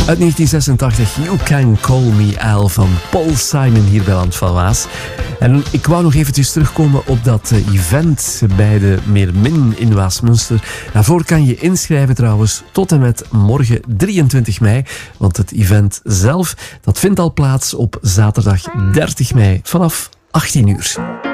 Uit 1986, You Can Call Me Al van Paul Simon hier bij Land van Waas. En ik wou nog eventjes terugkomen op dat event bij de Meermin in Waasmunster. Daarvoor kan je inschrijven trouwens tot en met morgen 23 mei. Want het event zelf dat vindt al plaats op zaterdag 30 mei vanaf 18 uur.